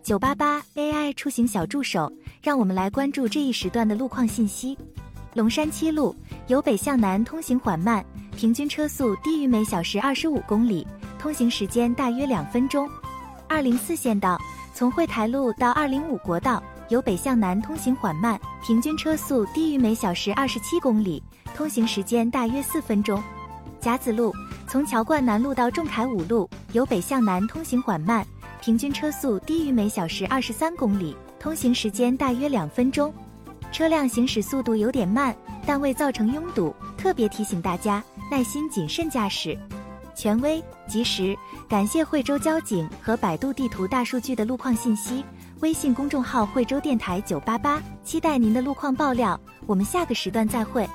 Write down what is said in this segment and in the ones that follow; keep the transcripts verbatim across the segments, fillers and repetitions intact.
九八八 A I 出行小助手，让我们来关注这一时段的路况信息。龙山七路由北向南通行缓慢，平均车速低于每小时二十五公里，通行时间大约两分钟。二零四县道从惠台路到二零五国道由北向南通行缓慢，平均车速低于每小时二十七公里，通行时间大约四分钟。甲子路从桥冠南路到仲恺五路由北向南通行缓慢，平均车速低于每小时二十三公里，通行时间大约两分钟。车辆行驶速度有点慢，但未造成拥堵，特别提醒大家耐心谨慎驾驶。权威及时，感谢惠州交警和百度地图大数据的路况信息。微信公众号惠州电台九八八，期待您的路况爆料，我们下个时段再会。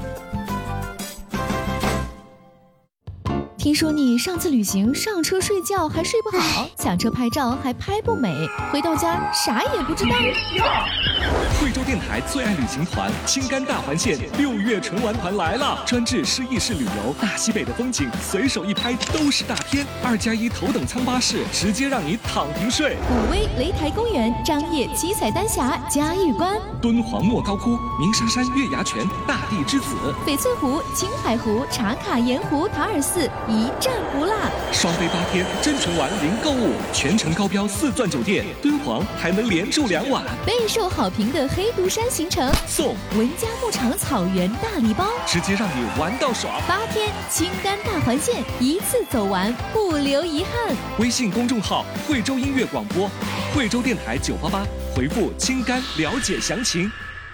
听说你上次旅行上车睡觉还睡不好，下车拍照还拍不美，回到家啥也不知道。 惠州电台最爱旅行团青甘大环线六月纯玩团来了，专治失忆式旅游，大西北的风景随手一拍都是大片，二加一头等舱巴士，直接让你躺平睡。 武威擂台公园、张掖七彩丹霞、嘉峪关、 敦煌莫高窟、鸣沙山月牙泉、大地之子、 翡翠湖、青海湖、茶卡盐湖、塔尔寺，一站不落。 双飞八天，真纯玩零购物，全程高标四钻酒店，敦煌还能连住两晚。 备受好评的黑独山行程送文家牧场草原大礼包， 直接让你玩到爽。 八天青甘大环线，一次走完不留遗憾。 微信公众号惠州音乐广播，惠州电台九八八，回复青甘了解详情。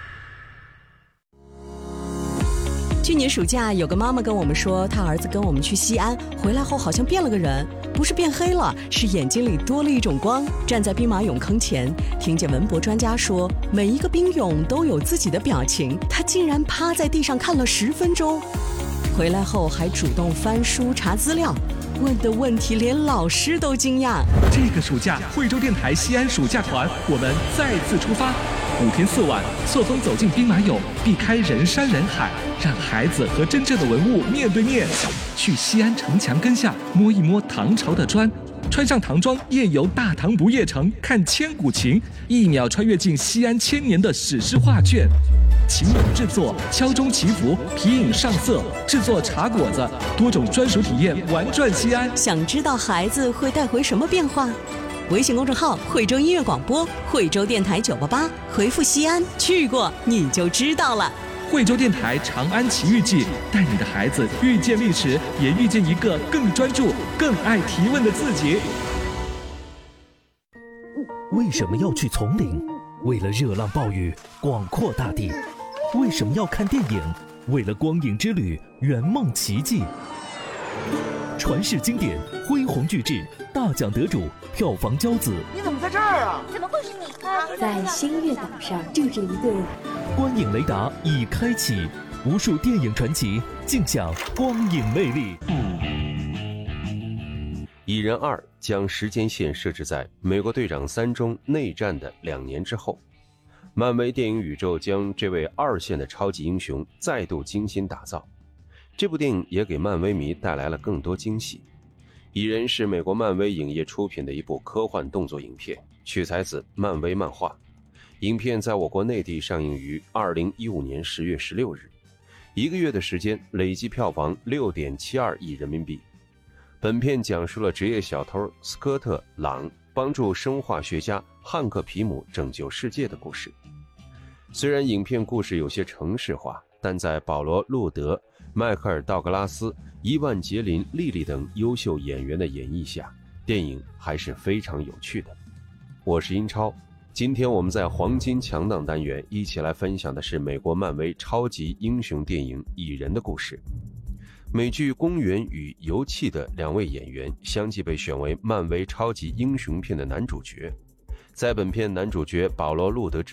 去年暑假，有个妈妈跟我们说，她儿子跟我们去西安，回来后好像变了个人，不是变黑了，是眼睛里多了一种光。站在兵马俑坑前，听见文博专家说，每一个兵俑都有自己的表情，他竟然趴在地上看了十分钟。回来后还主动翻书查资料，问的问题连老师都惊讶。 这个暑假，惠州电台西安暑假团，我们再次出发。五天四晚，错峰走进兵马俑，避开人山人海，让孩子和真正的文物面对面。去西安城墙根下摸一摸唐朝的砖，穿上唐装夜游大唐不夜城，看千古情，一秒穿越进西安千年的史诗画卷。琴俑制作、敲钟祈福、皮影上色、制作茶果子，多种专属体验玩转西安。 想知道孩子会带回什么变化？微信公众号惠州音乐广播，惠州电台九八八，回复西安，去过你就知道了。 惠州电台长安奇遇记，带你的孩子遇见历史，也遇见一个更专注、更爱提问的自己。 为什么要去丛林？为了热浪暴雨，广阔大地。为什么要看电影？为了光影之旅，圆梦奇迹。传世经典，恢弘巨制，大奖得主，票房骄子。 你怎么在这儿啊？ 怎么会是你呢？ 在星月岛上住着一对。 观影雷达已开启，无数电影传奇，尽享光影魅力。 蚁人二将时间线设置在美国队长三中内战的两年之后，漫威电影宇宙将这位二线的超级英雄再度精心打造。这部电影也给漫威迷带来了更多惊喜。蚁人是美国漫威影业出品的一部科幻动作影片，取材自漫威漫画。影片在我国内地上映于二零一五年十月十六日，一个月的时间累计票房 六点七二亿人民币。本片讲述了职业小偷斯科特·朗帮助生化学家汉克·皮姆拯救世界的故事。虽然影片故事有些程式化，但在保罗·路德、迈克尔·道格拉斯、伊万·杰林、莉莉等优秀演员的演绎下，电影还是非常有趣的。我是英超，今天我们在黄金强档单元一起来分享的是美国漫威超级英雄电影《蚁人》的故事。美剧《公园与游憩》的两位演员相继被选为漫威超级英雄片的男主角。在本片男主角保罗·路德之